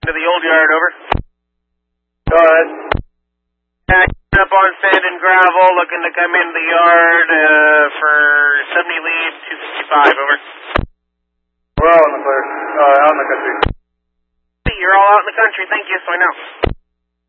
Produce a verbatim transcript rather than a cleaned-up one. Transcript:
To the old yard, over. Go ahead. Uh, up on sand and gravel, looking to come in the yard uh, for seventy leads, two fifty-five, over. We're all in the clear, uh, out in the country. You're all out in the country, thank you, so I know.